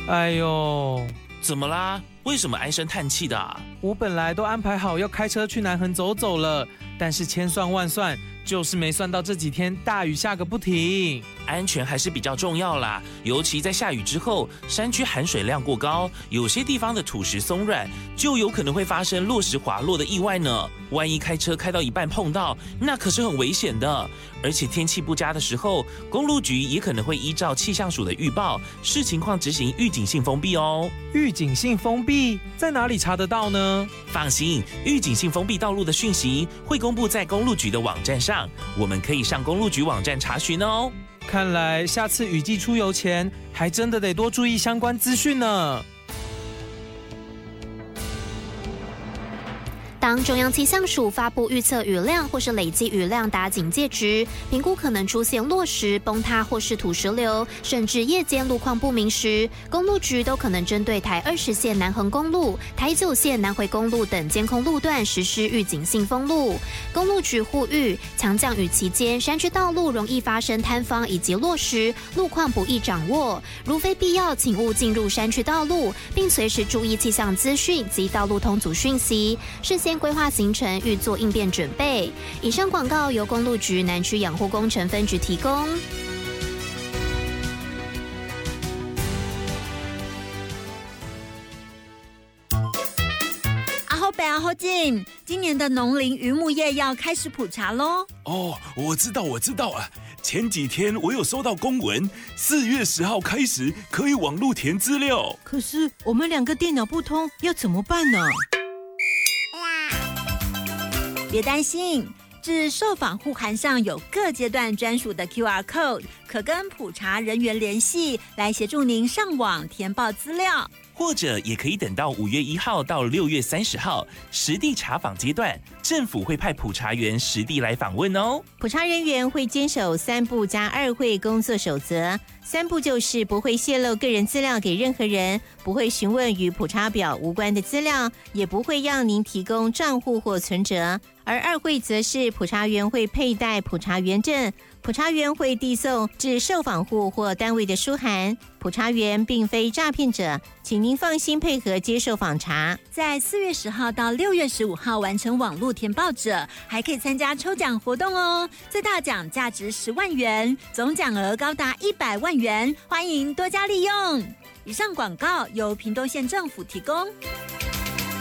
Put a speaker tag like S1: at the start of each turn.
S1: 哎呦，
S2: 怎么啦？为什么唉声叹气的啊？
S1: 我本来都安排好要开车去南横走走了，但是千算万算，就是没算到这几天大雨下个不停。
S2: 安全还是比较重要啦，尤其在下雨之后，山区含水量过高，有些地方的土石松软，就有可能会发生落石滑落的意外呢。万一开车开到一半碰到，那可是很危险的。而且天气不佳的时候，公路局也可能会依照气象署的预报，视情况执行预警性封闭哦。
S1: 预警性封闭在哪里查得到呢？
S2: 放心，预警性封闭道路的讯息会公布在公路局的网站上，我们可以上公路局网站查询哦。
S1: 看来下次雨季出游前，还真的得多注意相关资讯呢。
S3: 当中央气象署发布预测雨量或是累积雨量达警戒值，评估可能出现落石、崩塌或是土石流，甚至夜间路况不明时，公路局都可能针对台20线南横公路、台9线南回公路等监控路段实施预警性封路。公路局呼吁，强降雨期间山区道路容易发生坍方以及落石，路况不易掌握，如非必要，请勿进入山区道路，并随时注意气象资讯及道路通阻讯息，事先规划行程，预做应变准备。以上广告由公路局南区养护工程分局提供。
S4: 阿后北阿后进，今年的农林渔牧业要开始普查咯。
S5: 哦，我知道啊。前几天我有收到公文，4月10号开始可以网路填资料。
S6: 可是我们2个电脑不通，要怎么办呢？
S4: 别担心，至受访户函上有各阶段专属的 QR code， 可跟普查人员联系，来协助您上网填报资料。
S2: 或者也可以等到5月1号到6月30号实地查访阶段，政府会派普查员实地来访问哦。
S6: 普查人员会坚守3不加2会工作守则，3不就是不会泄露个人资料给任何人，不会询问与普查表无关的资料，也不会让您提供账户或存折。而2会则是普查员会佩戴普查员证，普查员会递送至受访户或单位的书函。普查员并非诈骗者，请您放心配合接受访查。
S4: 在4月10号到6月15号完成网路填报者，还可以参加抽奖活动哦，最大奖价值10万元，总奖额高达100万元，欢迎多加利用。以上广告由屏东县政府提供。